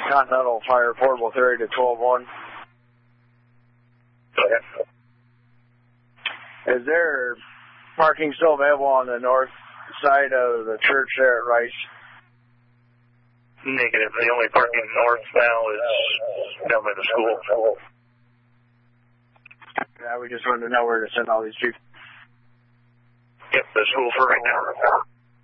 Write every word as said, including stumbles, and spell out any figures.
Continental Fire Portable Theory to twelve one. Go ahead. Is there parking still available on the north side of the church there at Rice? Negative. The only parking north now is down by the school. Yeah, we just wanted to know where to send all these people. Yep, the school for right now.